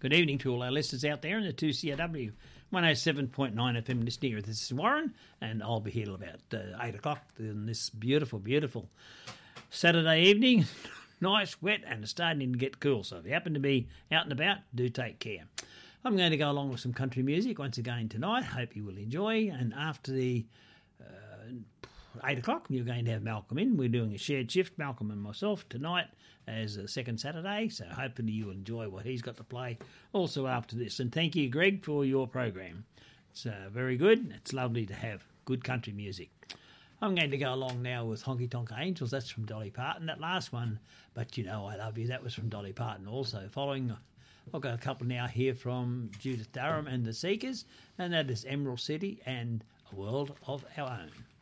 Good evening to all our listeners out there in the 2CRW 107.9 FM this year. This is Warren, and I'll be here till about 8 o'clock on this beautiful, beautiful Saturday evening. Nice, wet, and it's starting to get cool. So if you happen to be out and about, do take care. I'm going to go along with some country music once again tonight. Hope you will enjoy. And after the 8 o'clock, you're going to have Malcolm in. We're doing a shared shift, Malcolm and myself, tonight as a second Saturday. So hopefully you will enjoy what he's got to play also after this. And thank you, Greg, for your program. It's very good. It's lovely to have good country music. I'm going to go along now with Honky Tonk Angels. That's from Dolly Parton, that last one. But You Know I Love You, that was from Dolly Parton also. Following, I've got a couple now here from Judith Durham and the Seekers, and that is Emerald City and A World of Our Own.